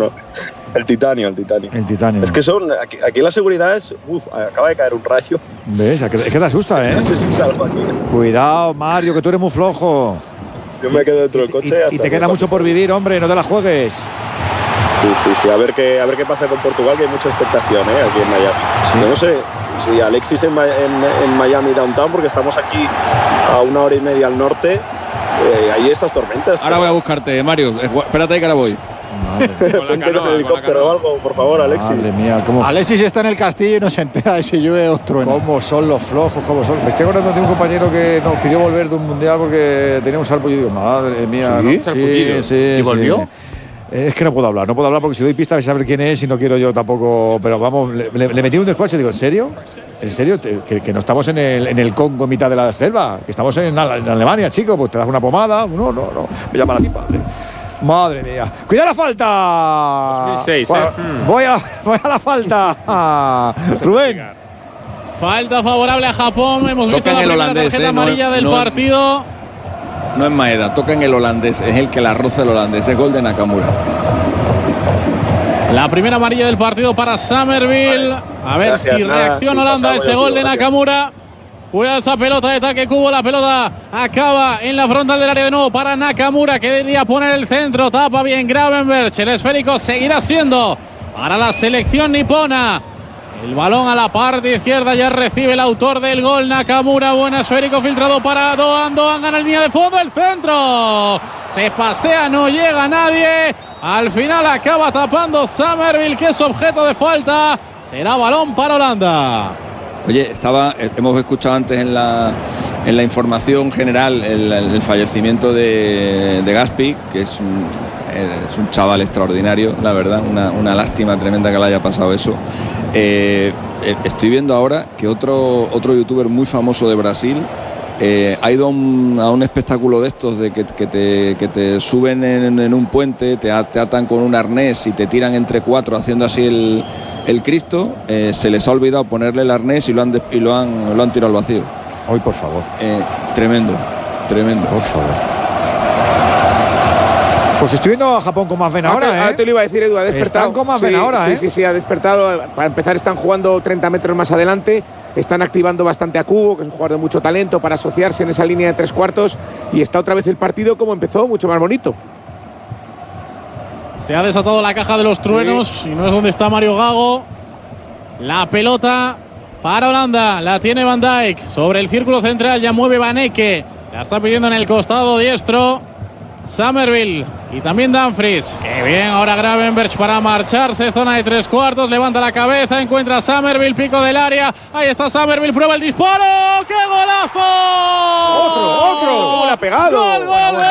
no. El titanio. Es que son. Aquí la seguridad es. Acaba de caer un rayo. ¿Ves? Es que te asusta, ¿eh? No sé si salgo aquí. Cuidado, Mario, que tú eres muy flojo. Yo me quedo dentro del coche. Y te queda mucho por vivir, hombre, no te la juegues. Sí. A ver qué pasa con Portugal, que hay mucha expectación, aquí en Miami. Sí. Yo no sé si Alexis en Miami Downtown, porque estamos aquí a 1 hora y media al norte. Hay estas tormentas. Ahora voy a buscarte, Mario. Espérate que ahora voy. Ponte con el helicóptero o algo, por favor, Alexis. Madre mía, Alexis está en el castillo y no se entera de si llueve o truena. ¿Cómo son los flojos? ¿Cómo son? Me estoy acordando de un compañero que nos pidió volver de un mundial porque tenía un sarpullido. Digo, madre mía. Sí. ¿Y volvió? Es que no puedo hablar porque si doy pista vais a saber quién es y no quiero yo tampoco. Pero vamos, le metí un despacho y digo, ¿en serio? ¿En serio? Que no estamos en el Congo en mitad de la selva, que estamos en Alemania, chico. Pues te das una pomada. No. Me llama a ti, padre. Madre mía. ¡Cuidado la falta! 2006, Voy a la falta. Rubén. Falta favorable a Japón. Hemos visto la primera holandés, tarjeta amarilla del partido. No es Maeda, toca en el holandés. Es el que la roza el holandés. Es gol de Nakamura. La primera amarilla del partido para Summerville. A ver si reacciona Holanda a ese gol de Nakamura. Cuidado esa pelota de Take Kubo. La pelota acaba en la frontal del área de nuevo para Nakamura, que debería poner el centro. Tapa bien Gravenberch. El esférico seguirá siendo para la selección nipona. El balón a la parte izquierda, ya recibe el autor del gol, Nakamura. Buen esférico filtrado para Doan. Doan gana el línea de fondo, el centro. Se pasea, no llega nadie. Al final acaba tapando Summerville, que es objeto de falta. Será balón para Holanda. Oye, hemos escuchado antes en la información general el fallecimiento de Gaspi, que es un chaval extraordinario, la verdad, una lástima tremenda que le haya pasado eso. Estoy viendo ahora que otro youtuber muy famoso de Brasil ha ido a un espectáculo de estos de que te suben en un puente, te atan con un arnés y te tiran entre 4 haciendo así el Cristo. Se les ha olvidado ponerle el arnés y lo han tirado al vacío. Hoy, por favor. Tremendo. Por favor. Pues estoy viendo a Japón con más ven ahora, Ahora te lo iba a decir, Edu, ha despertado. Están con más ven ahora, Sí, ha despertado. Para empezar, están jugando 30 metros más adelante. Están activando bastante a Kubo, que es un jugador de mucho talento, para asociarse en esa línea de 3/4. Y está otra vez el partido como empezó, mucho más bonito. Se ha desatado la caja de los truenos y no es donde está Mario Gago. La pelota para Holanda, la tiene Van Dijk sobre el círculo central, ya mueve Vaneke, la está pidiendo en el costado diestro Summerville y también Dumfries. Qué bien ahora Gravenberch para marcharse, zona de 3/4, levanta la cabeza, encuentra a Summerville, pico del área, ahí está Summerville, prueba el disparo, ¡qué golazo! ¡Otro! ¿Cómo le ha pegado? ¡Gol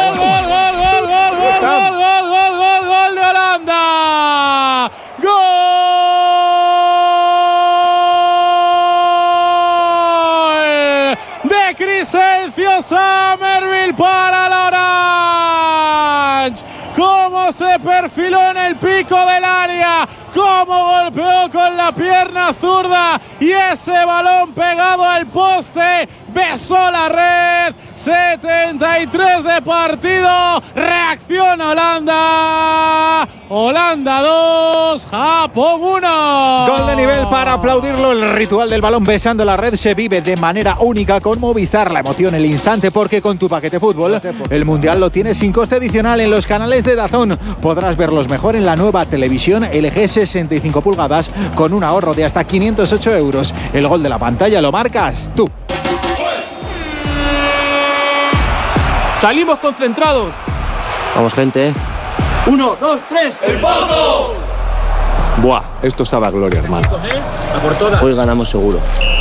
de Holanda! ¡Gol de Crescencio Summerville para la Orange! ¡Cómo se perfiló en el pico del área! ¡Cómo golpeó con la pierna zurda! Y ese balón pegado al poste besó la red. 73 de partido. Reacciona Holanda. Holanda 2, Japón 1. Gol de nivel para aplaudirlo. El ritual del balón besando la red se vive de manera única con Movistar. La emoción, el instante, porque con tu paquete fútbol el Mundial lo tienes sin coste adicional en los canales de DAZN. Podrás verlos mejor en la nueva televisión LG 65 pulgadas con un ahorro de hasta 508 euros. El gol de la pantalla lo marcas tú. Salimos concentrados. Vamos, gente. 1, 2, 3. ¡El Pozo! Buah, esto sabe a gloria, hermano. Hoy ganamos seguro.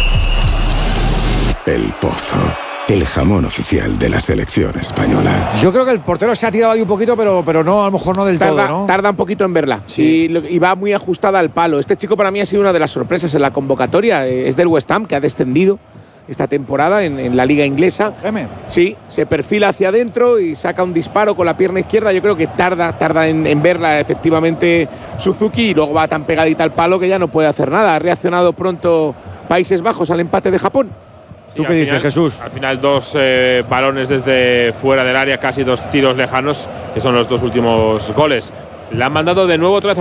El Pozo, el jamón oficial de la selección española. Yo creo que el portero se ha tirado ahí un poquito, pero no, a lo mejor no del todo, ¿no? Tarda un poquito en verla. Sí. Y va muy ajustada al palo. Este chico para mí ha sido una de las sorpresas en la convocatoria. Es del West Ham, que ha descendido esta temporada en la liga inglesa. Sí, se perfila hacia adentro y saca un disparo con la pierna izquierda. Yo creo que tarda en verla efectivamente Suzuki, y luego va tan pegadita al palo que ya no puede hacer nada. Ha reaccionado pronto Países Bajos al empate de Japón. ¿Tú qué dices, Jesús? Al final 2 balones desde fuera del área, casi 2 tiros lejanos, que son los 2 últimos goles. Le han mandado de nuevo otra vez